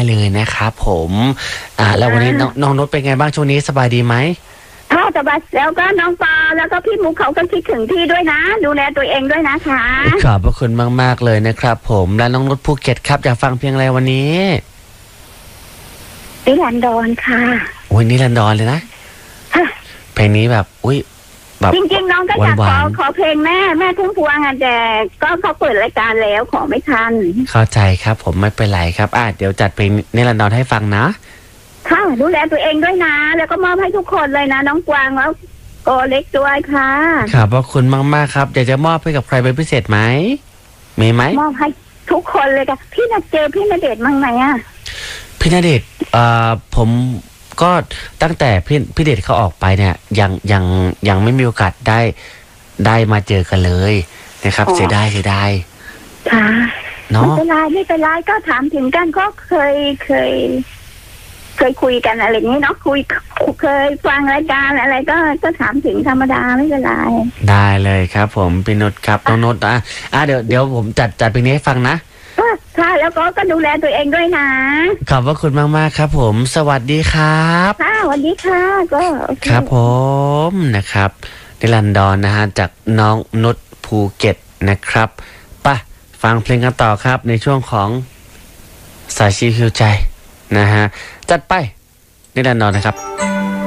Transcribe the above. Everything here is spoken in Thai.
เลยนะครับผมแล้ววันนี้น้องนุชเป็นไงบ้างช่วงนี้สบายดีไหมสบายแล้วก็น้องปอแล้วก็พี่มุกเขาก็คิดถึงพี่ด้วยนะดูแลตัวเองด้วยนะคะขอบพระคุณมากๆเลยนะครับผมและน้องนุชภูเก็ตครับอยากฟังเพลงอะไรวันนี้นิรันดรค่ะโอ้ยนิรันดรเลยนะเพลงนี้แบบแบบจริงๆน้องก็อยากขอเพลงแม่ทุ่งพวงแต่ก็เขาเปิดรายการแล้วขอไม่ทันเข้าใจครับผมไม่เป็นไรครับเดี๋ยวจัดเพลงนิรันดรให้ฟังนะค่ะดูแลตัวเองด้วยนะแล้วก็มอบให้ทุกคนเลยนะน้องกวางแล้วโกเล็กด้วยค่ะขอบพระคุณมากๆครับอยากจะมอบให้กับใครเป็นพิเศษไหมมีไหมมอบให้ทุกคนเลยค่ะพี่ณเดชน์พี่ณเดชน์มั้งไหมพี่ณเดชน์ผมก็ตั้งแต่พี่เดชเขาออกไปเนี่ยยังไม่มีโอกาสได้มาเจอกันเลยนะครับเสียดายค่ะเนาะไม่เป็นไรก็ถามถึงกันก็เคยคุยกันอะไรอย่างนี้เนาะเคยฟังรายการอะไรก็ถามถึงธรรมดาไม่เป็นไรได้เลยครับผมพี่นุชครับน้องนุชเดี๋ยวผมจัดเพลงนี้ให้ฟังนะค่ะแล้วก็ดูแลตัวเองด้วยนะขอบพระคุณมากๆครับผมสวัสดีครับค่ะสวัสดีค่ะก็ครับผมนะครับนิรันดรนะฮะจากน้องนุชภูเก็ตนะครับฟังเพลงกันต่อครับในช่วงของสายชีวิวใจนะฮะจัดไปนิรันดรนะครับ